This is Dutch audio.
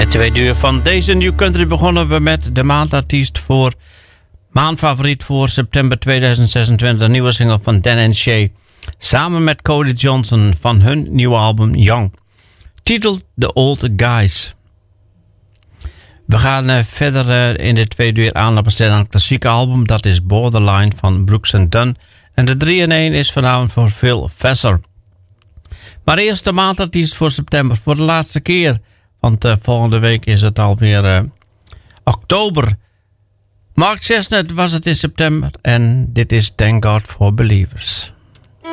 tweede uur van deze New Country begonnen we met de maandfavoriet voor september 2026, de nieuwe single van Dan and Shay, samen met Cody Johnson van hun nieuwe album Young, titeld The Old Guys. We gaan verder in de tweede uur aandacht besteden aan het klassieke album, dat is Borderline van Brooks & Dunn, en de 3-in-1 is vanavond voor Phil Vesser. Maar eerst de maandartiest voor september, voor de laatste keer. Want volgende week is het alweer oktober. Mark Chestnut was het in september. En dit is Thank God for Believers.